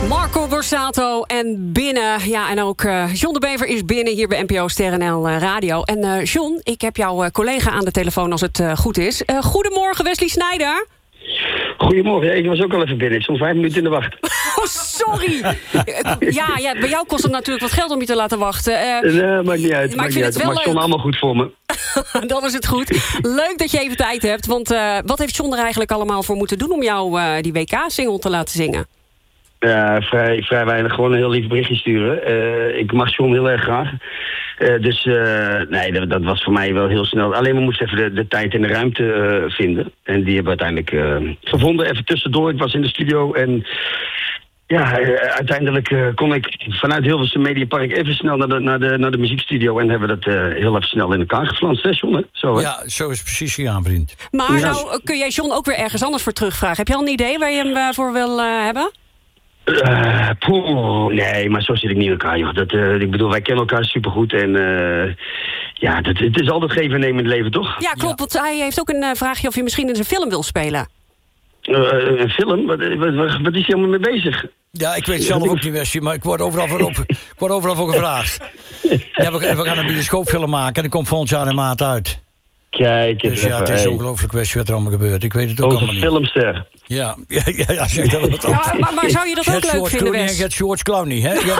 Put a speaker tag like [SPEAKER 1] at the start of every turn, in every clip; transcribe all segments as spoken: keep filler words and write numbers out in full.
[SPEAKER 1] Marco Borsato en binnen. Ja, en ook uh, John de Bever is binnen hier bij N P O Ster N L uh, Radio. En uh, John, ik heb jouw uh, collega aan de telefoon als het uh, goed is. Uh, goedemorgen, Wesley Sneijder.
[SPEAKER 2] Goedemorgen, ja, ik was ook al even binnen. Ik stond vijf minuten in de wacht.
[SPEAKER 1] Oh, sorry. ja, ja, bij jou kost het natuurlijk wat geld om je te laten wachten. Uh,
[SPEAKER 2] nee, maakt niet uit.
[SPEAKER 1] Maar
[SPEAKER 2] maakt
[SPEAKER 1] ik vind
[SPEAKER 2] niet
[SPEAKER 1] het wel
[SPEAKER 2] maar het stond allemaal goed voor me.
[SPEAKER 1] Dan is het goed. Leuk dat je even tijd hebt. Want uh, wat heeft John er eigenlijk allemaal voor moeten doen om jou uh, die W K-single te laten zingen?
[SPEAKER 2] Ja, uh, vrij, vrij weinig. Gewoon een heel lief berichtje sturen. Uh, ik mag John heel erg graag. Uh, dus uh, nee, dat, dat was voor mij wel heel snel. Alleen we moesten even de, de tijd en de ruimte uh, vinden. En die hebben we uiteindelijk uh, gevonden. Even tussendoor. Ik was in de studio en ja, uh, uiteindelijk uh, kon ik vanuit Hilversum Mediapark even snel naar de, naar de, naar de muziekstudio. En hebben we dat uh, heel even snel in elkaar geflanst. Hè, John, hè? Zo, hè?
[SPEAKER 3] Ja, zo is het precies gegaan, vriend.
[SPEAKER 1] Maar ja. Nou kun jij John ook weer ergens anders voor terugvragen. Heb je al een idee waar je hem uh, voor wil uh, hebben?
[SPEAKER 2] Uh, poeh, nee, maar zo zit ik niet in elkaar, joh. Dat, uh, ik bedoel, wij kennen elkaar supergoed en uh, ja, dat, het is altijd geven en nemen in het leven, toch?
[SPEAKER 1] Ja, klopt, want hij heeft ook een uh, vraagje of je misschien in zijn film wil spelen.
[SPEAKER 2] Uh, een film? Wat, wat, wat is hij allemaal mee bezig?
[SPEAKER 3] Ja, ik weet zelf ook niet, Westie, maar ik word overal voor, op, ik word overal voor gevraagd. Ja, we, we gaan een bioscoopfilm maken en die komt volgend jaar in maart uit.
[SPEAKER 2] Kijk eens
[SPEAKER 3] dus ja, het is hey. ongelooflijk, Westie, wat er allemaal gebeurt. Ik weet het ook
[SPEAKER 2] Onze
[SPEAKER 3] allemaal niet.
[SPEAKER 2] filmster.
[SPEAKER 3] Ja, ja, ja, ja, zeg dat wat op.
[SPEAKER 1] Ja, maar, maar zou je dat ook leuk vinden, Wes?
[SPEAKER 3] Je hebt George Clooney, hè? Ja.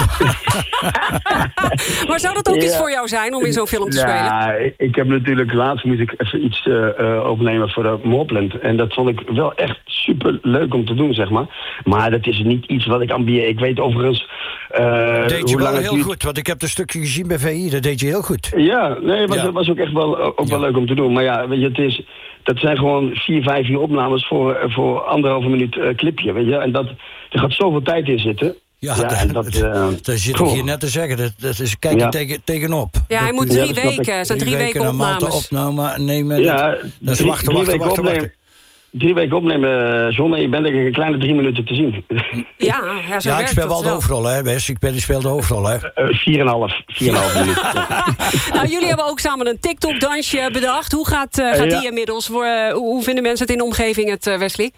[SPEAKER 1] Maar zou dat ook ja. iets voor jou zijn om in zo'n film te
[SPEAKER 2] ja,
[SPEAKER 1] spelen?
[SPEAKER 2] Ja, ik heb natuurlijk laatst moet ik even iets uh, uh, opnemen voor de Moorplant. En dat vond ik wel echt super leuk om te doen, zeg maar. Maar dat is niet iets wat ik ambieer. Ik weet overigens... Uh,
[SPEAKER 3] deed je wel heel goed, want ik heb een stukje gezien bij V I, dat deed je heel goed.
[SPEAKER 2] Ja, nee, dat was,
[SPEAKER 3] ja.
[SPEAKER 2] was ook echt wel, ook ja. wel leuk om te doen. Maar ja, weet je, het is... Dat zijn gewoon vier, vijf uur opnames voor, voor anderhalve minuut uh, clipje, weet je. En dat, er gaat zoveel tijd in zitten.
[SPEAKER 3] Ja, ja en dat, dat, uh, dat zit ik hier net te zeggen. Dat, dat is kijk je ja. tegen, tegenop.
[SPEAKER 1] Ja, hij moet drie ja, weken. Het zijn drie, drie weken opnames.
[SPEAKER 3] opnemen nemen.
[SPEAKER 2] Ja,
[SPEAKER 3] dat, dat is
[SPEAKER 2] drie,
[SPEAKER 3] wachten,
[SPEAKER 2] drie
[SPEAKER 3] wachten,
[SPEAKER 2] weken
[SPEAKER 3] wachten,
[SPEAKER 2] opnemen.
[SPEAKER 3] wachten.
[SPEAKER 2] Drie weken opnemen, John, en je bent denk ik een kleine drie minuten te zien.
[SPEAKER 1] Ja, ja, zo
[SPEAKER 3] ja ik speel wel de hoofdrol, hè, Wes. Ik, ben, ik speel de hoofdrol, hè.
[SPEAKER 2] Uh, vier en half. Vier en half minuut.
[SPEAKER 1] Nou, jullie hebben ook samen een TikTok-dansje bedacht. Hoe gaat, uh, gaat uh, ja. die inmiddels? Voor, uh, hoe vinden mensen het in de omgeving, het uh, Wesley?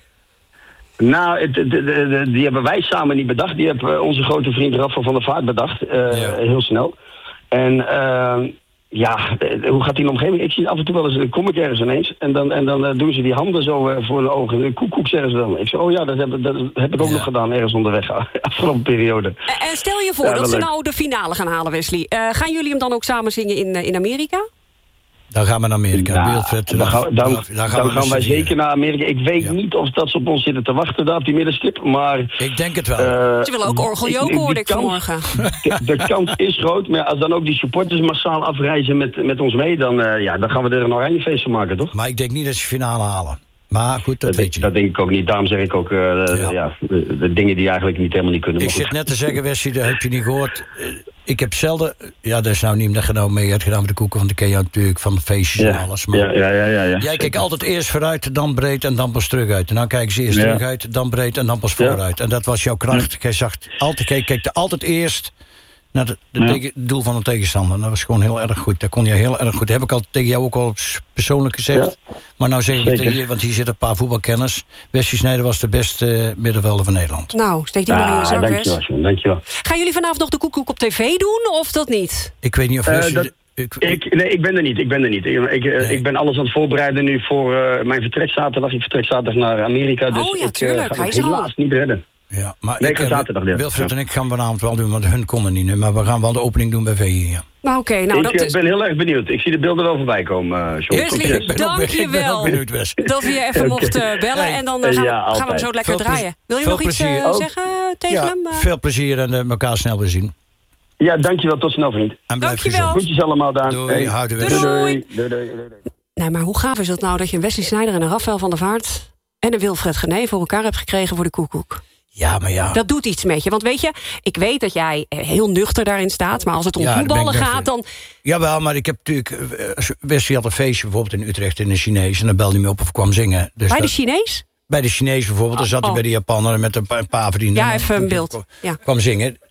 [SPEAKER 2] Nou, het, de, de, de, die hebben wij samen niet bedacht. Die hebben onze grote vriend Rafael van der Vaart bedacht. Uh, ja. Heel snel. En... Uh, Ja, hoe gaat die in de omgeving? Ik zie af en toe wel eens, dan kom ik ergens ineens... en dan, en dan uh, doen ze die handen zo uh, voor de ogen. Koekoek zeggen ze dan. Ik zeg, oh ja, dat heb, dat heb ik ook ja. nog gedaan ergens onderweg. Afgelopen periode.
[SPEAKER 1] En, en stel je voor ja, dat ze leuk. nou de finale gaan halen, Wesley. Uh, gaan jullie hem dan ook samen zingen in, uh, in Amerika?
[SPEAKER 3] Dan gaan we naar Amerika.
[SPEAKER 2] Nou, Beeldvet, dan, dan, dan, dan, dan gaan, dan gaan wij zeker naar Amerika. Ik weet ja. niet of dat ze op ons zitten te wachten daar op die middenstip, maar...
[SPEAKER 3] Ik denk het wel.
[SPEAKER 1] Uh, ze willen ook orgeljoken, hoorde ik vanmorgen.
[SPEAKER 2] De, de kans is groot, maar als dan ook die supporters massaal afreizen met, met ons mee... Dan, uh, ja, dan gaan we er een oranjefeest van maken, toch?
[SPEAKER 3] Maar ik denk niet dat ze finale halen. Maar goed, dat,
[SPEAKER 2] dat
[SPEAKER 3] weet je
[SPEAKER 2] Dat denk ik ook niet. Daarom zeg ik ook uh, ja. Ja, de, de dingen die eigenlijk niet helemaal niet kunnen.
[SPEAKER 3] Ik zit net te zeggen, Wesley, dat heb je niet gehoord. Ik heb zelden... Ja, dat is nou niet dat je nou mee hebt gedaan met de koeken... want ik ken jou natuurlijk van de feestjes ja. en alles. Maar
[SPEAKER 2] ja, ja, ja, ja, ja.
[SPEAKER 3] Jij kijkt altijd eerst vooruit, dan breed en dan pas terug uit. En dan kijken ze eerst ja. terug uit, dan breed en dan pas vooruit. Ja. En dat was jouw kracht. Jij zag altijd, kijk, kijk altijd eerst... naar het ja. tegen, doel van de tegenstander. Dat was gewoon heel erg goed. Dat kon je heel erg goed. Dat heb ik al tegen jou ook al persoonlijk gezegd. Ja. Maar nou zeg ik het tegen je, want hier zitten een paar voetbalkenners. Wesley Sneijder was de beste uh, middenvelder van Nederland.
[SPEAKER 1] Nou, steek die maar in je zak,
[SPEAKER 2] dankjewel, dankjewel.
[SPEAKER 1] Gaan jullie vanavond nog de koekoek op tv doen, of dat niet?
[SPEAKER 3] Ik weet niet of Wesley... Uh, dat...
[SPEAKER 2] Ik, ik, nee, ik ben er niet. Ik ben er niet. Ik, ik, nee. ik ben alles aan het voorbereiden nu voor uh, mijn vertrek zaterdag. Ik vertrek zaterdag naar Amerika. Dus
[SPEAKER 1] oh ja,
[SPEAKER 2] ik
[SPEAKER 1] tuurlijk.
[SPEAKER 2] uh, ga het helaas niet redden.
[SPEAKER 3] Ja, maar
[SPEAKER 2] nee,
[SPEAKER 3] ik,
[SPEAKER 2] ik zaterdag ja.
[SPEAKER 3] Wilfred en ik gaan vanavond wel doen, want hun konden niet. Maar we gaan wel de opening doen bij V I. Ja.
[SPEAKER 1] Nou, oké. Okay, nou,
[SPEAKER 2] ik
[SPEAKER 1] dat
[SPEAKER 2] uh,
[SPEAKER 1] is...
[SPEAKER 2] ben heel erg benieuwd. Ik zie de beelden wel voorbij komen, uh, John.
[SPEAKER 1] Wesley, dank je wel
[SPEAKER 3] benieuwd, Wes.
[SPEAKER 1] dat we je even okay. mocht uh, bellen. En dan uh, gaan, ja, we, gaan we hem zo lekker veel draaien. Wil je nog plezier. iets uh, zeggen tegen
[SPEAKER 3] ja,
[SPEAKER 1] hem? Uh...
[SPEAKER 3] Veel plezier en uh, elkaar snel weer zien.
[SPEAKER 2] Ja, dankjewel. Tot snel, vriend.
[SPEAKER 3] En blijf
[SPEAKER 1] dankjewel.
[SPEAKER 2] Groetjes allemaal, Daan.
[SPEAKER 3] Doei, hey. Houden we.
[SPEAKER 1] Doei,
[SPEAKER 2] doei. Doei, doei, doei.
[SPEAKER 1] Nou, maar hoe gaaf is het nou dat je een Wesley Sneijder en een Rafael van der Vaart... en een Wilfred Genee voor elkaar hebt gekregen voor de koekoek?
[SPEAKER 3] Ja, maar ja.
[SPEAKER 1] Dat doet iets met je. Want weet je, ik weet dat jij heel nuchter daarin staat... maar als het om ja, voetballen gaat, dan...
[SPEAKER 3] Jawel, maar ik heb natuurlijk... Wesley had een feestje bijvoorbeeld in Utrecht in de Chinees... en dan belde hij me op of kwam zingen. Dus
[SPEAKER 1] bij
[SPEAKER 3] dat,
[SPEAKER 1] de Chinees?
[SPEAKER 3] Bij de Chinees bijvoorbeeld. Dan zat hij oh. bij de Japaner met een paar, een paar vrienden.
[SPEAKER 1] Ja, even een beeld.
[SPEAKER 3] Ja.
[SPEAKER 1] Ja.
[SPEAKER 3] Kwam zingen.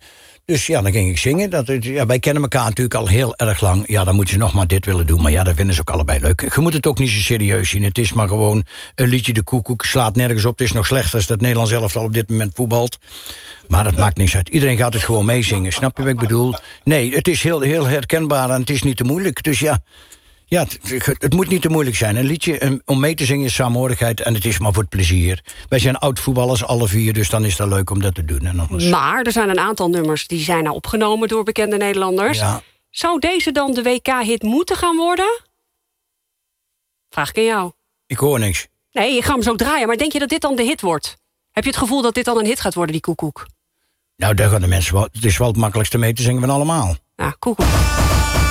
[SPEAKER 3] Dus ja, dan ging ik zingen. Dat, ja, wij kennen elkaar natuurlijk al heel erg lang. Ja, dan moeten ze nog maar dit willen doen. Maar ja, dat vinden ze ook allebei leuk. Je moet het ook niet zo serieus zien. Het is maar gewoon een liedje, de koekoek slaat nergens op. Het is nog slechter als dat Nederlands elftal op dit moment voetbalt. Maar dat maakt niks uit. Iedereen gaat het gewoon meezingen. Snap je wat ik bedoel? Nee, het is heel, heel herkenbaar en het is niet te moeilijk. Dus ja... Ja, het, het moet niet te moeilijk zijn. Een liedje om mee te zingen is saamhorigheid en het is maar voor het plezier. Wij zijn oud-voetballers, alle vier, dus dan is het leuk om dat te doen. En anders...
[SPEAKER 1] Maar er zijn een aantal nummers die zijn nou opgenomen door bekende Nederlanders. Ja. Zou deze dan de W K-hit moeten gaan worden? Vraag ik aan jou.
[SPEAKER 3] Ik hoor niks.
[SPEAKER 1] Nee, ik ga hem zo draaien, maar denk je dat dit dan de hit wordt? Heb je het gevoel dat dit dan een hit gaat worden, die koekoek?
[SPEAKER 3] Nou, daar gaan de mensen wel. Het is wel het makkelijkste mee te zingen van allemaal.
[SPEAKER 1] Ja, koekoek.